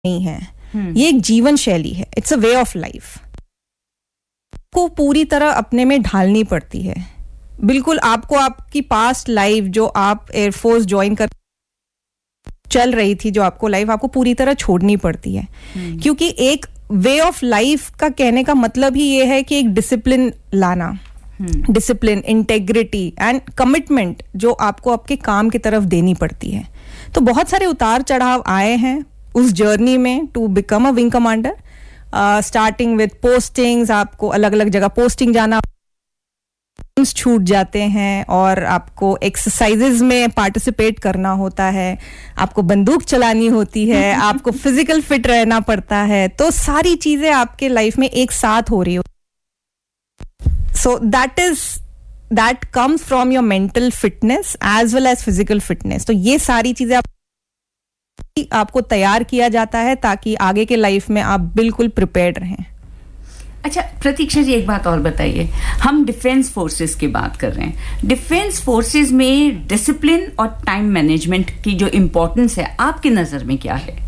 नहीं है, ये एक जीवन शैली है, it's a way of life को पूरी तरह अपने में ढालनी पड़ती है। बिल्कुल आपको आपकी पास्ट लाइफ जो आप एयरफोर्स ज्वाइन कर चल रही थी, जो आपको लाइफ आपको पूरी तरह छोड़नी पड़ती है, क्योंकि एक वे ऑफ लाइफ का कहने का मतलब ही ये है कि एक डिसिप्लिन लाना, डिसिप्लिन, इंटेग्रिटी एंड कमिटमेंट जो आपको आपके काम की तरफ देनी पड़ती है। तो बहुत सारे उतार चढ़ाव आए हैं उस जर्नी में to become a wing commander, starting with postings, आपको अलग अलग जगह पोस्टिंग जाना, छूट जाते हैं और आपको एक्सरसाइजेज में पार्टिसिपेट करना होता है, आपको बंदूक चलानी होती है, आपको फिजिकल फिट रहना पड़ता है, तो सारी चीजें आपके लाइफ में एक साथ हो रही हो। So that comes from your mental fitness as well as physical fitness. तो ये सारी चीजें आपको तैयार किया जाता है ताकि आगे के लाइफ में आप बिल्कुल प्रिपेयर्ड रहें। अच्छा प्रतीक्षा जी, एक बात और बताइए, हम डिफेंस फोर्सेस की बात कर रहे हैं, डिफेंस फोर्सेस में डिसिप्लिन और टाइम मैनेजमेंट की जो इम्पोर्टेंस है आपकी नजर में क्या है?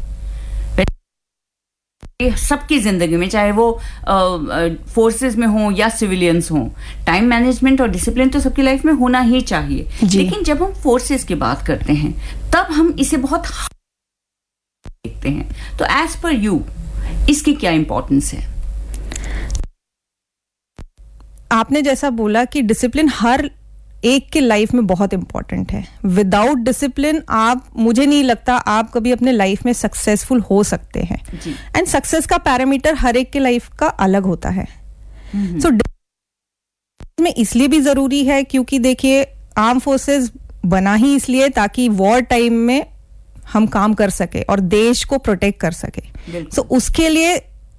सबकी जिंदगी में, चाहे वो फोर्सेस में हो या सिविलियंस हो, टाइम मैनेजमेंट और डिसिप्लिन तो सबकी लाइफ में होना ही चाहिए, लेकिन जब हम फोर्सेस की बात करते हैं तब हम इसे बहुत देखते हैं। तो एज पर यू इसकी क्या इंपॉर्टेंस है? आपने जैसा बोला कि डिसिप्लिन हर एक के लाइफ में बहुत इंपॉर्टेंट है। विदाउट डिसिप्लिन मुझे नहीं लगता आप कभी अपने लाइफ में सक्सेसफुल हो सकते हैं। एंड सक्सेस का पैरामीटर हर एक के लाइफ का अलग होता है। सो में इसलिए भी जरूरी है क्योंकि देखिए, आर्म फोर्सेस बना ही इसलिए ताकि वॉर टाइम में हम काम कर सके और देश को प्रोटेक्ट कर सके। सो उसके लिए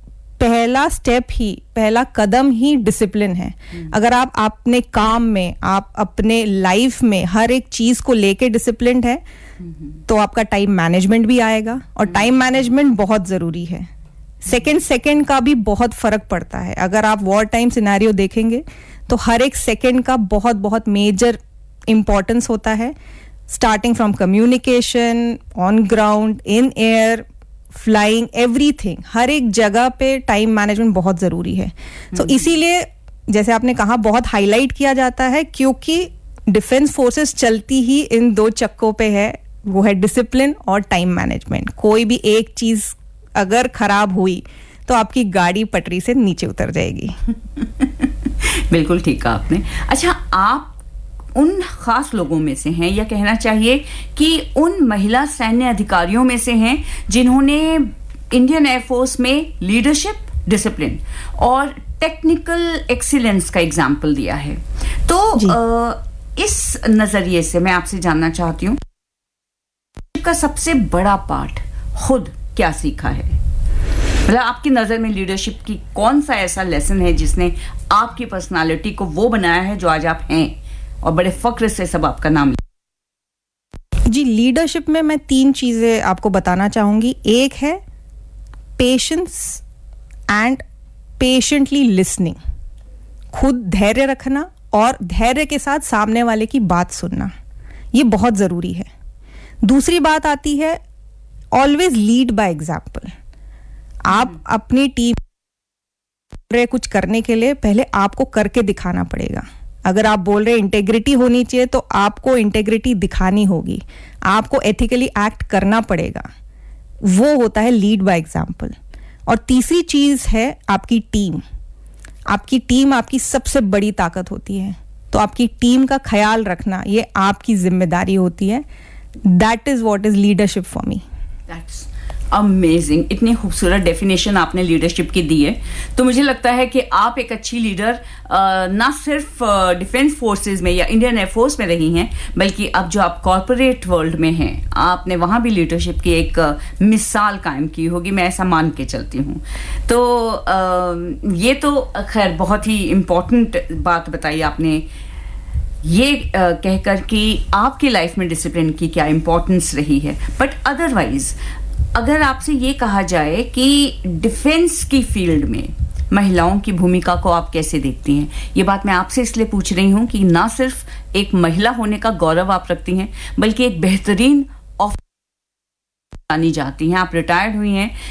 पहला कदम ही डिसिप्लिन है। अगर आप अपने काम में, आप अपने लाइफ में हर एक चीज को लेके डिसिप्लिन्ड है तो आपका टाइम मैनेजमेंट भी आएगा, और टाइम मैनेजमेंट बहुत जरूरी है। सेकंड का भी बहुत फर्क पड़ता है। अगर आप वॉर टाइम सिनेरियो देखेंगे तो हर एक सेकंड का बहुत बहुत मेजर इंपॉर्टेंस होता है, starting from communication, on ground, in air, flying, everything, हर एक जगह पे टाइम मैनेजमेंट बहुत जरूरी है। तो इसीलिए जैसे आपने कहा बहुत हाईलाइट किया जाता है, क्योंकि डिफेंस फोर्सेस चलती ही इन दो चक्कों पे है, वो है डिसिप्लिन और टाइम मैनेजमेंट। कोई भी एक चीज अगर खराब हुई तो आपकी गाड़ी पटरी से नीचे उतर जाएगी। बिल्कुल ठीक कहा आपने। अच्छा, आप उन खास लोगों में से हैं, या कहना चाहिए कि उन महिला सैन्य अधिकारियों में से हैं जिन्होंने इंडियन एयरफोर्स में लीडरशिप, डिसिप्लिन और टेक्निकल एक्सीलेंस का एग्जाम्पल दिया है। तो इस नजरिए से मैं आपसे जानना चाहती हूँ का सबसे बड़ा पार्ट खुद क्या सीखा है? मतलब आपकी नजर में लीडरशिप की कौन सा ऐसा लेसन है जिसने आपकी पर्सनालिटी को वो बनाया है जो आज आप हैं और बड़े फक्र से सब आपका नाम? जी, लीडरशिप में मैं 3 चीजें आपको बताना चाहूंगी। एक है पेशेंस एंड पेशेंटली लिसनिंग, खुद धैर्य रखना और धैर्य के साथ सामने वाले की बात सुनना, ये बहुत जरूरी है। दूसरी बात आती है ऑलवेज लीड बाय एग्जाम्पल। आप अपनी टीम कुछ करने के लिए पहले आपको करके दिखाना पड़ेगा। अगर आप बोल रहे इंटेग्रिटी होनी चाहिए तो आपको इंटेग्रिटी दिखानी होगी, आपको एथिकली एक्ट करना पड़ेगा, वो होता है लीड बाय एग्जाम्पल। और तीसरी चीज है आपकी टीम। आपकी टीम आपकी सबसे बड़ी ताकत होती है, तो आपकी टीम का ख्याल रखना ये आपकी जिम्मेदारी होती है। That is what is leadership for me. That's amazing. इतनी खूबसूरत डेफिनेशन आपने लीडरशिप की दी है, तो मुझे लगता है कि आप एक अच्छी लीडर ना सिर्फ डिफेंस फोर्सेस में या इंडियन एयरफोर्स में रही हैं, बल्कि अब जो आप कॉर्पोरेट वर्ल्ड में हैं, आपने वहां भी लीडरशिप की एक मिसाल कायम की होगी, मैं ऐसा मान के चलती हूँ। तो ये तो खैर बहुत ही इम्पोर्टेंट बात बताई आपने, ये कहकर कि आपकी लाइफ में डिसिप्लिन की क्या इंपॉर्टेंस रही है। बट अदरवाइज अगर आपसे ये कहा जाए कि डिफेंस की फील्ड में महिलाओं की भूमिका को आप कैसे देखती हैं, ये बात मैं आपसे इसलिए पूछ रही हूं कि ना सिर्फ एक महिला होने का गौरव आप रखती हैं, बल्कि एक बेहतरीन ऑफिसर जानी जाती हैं। आप रिटायर्ड हुई हैं,